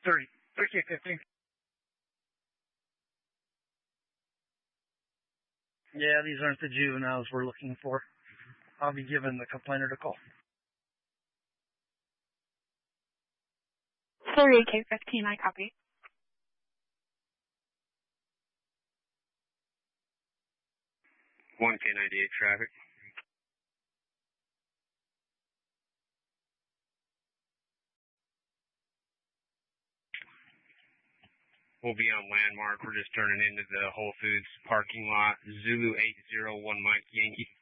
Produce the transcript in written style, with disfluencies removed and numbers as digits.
3K15. Yeah, these aren't the juveniles we're looking for. I'll be giving the complainant a call. 3K15, I copy. One K98 traffic. We'll be on landmark. We're just turning into the Whole Foods parking lot. Zulu 801 Mike Yankee.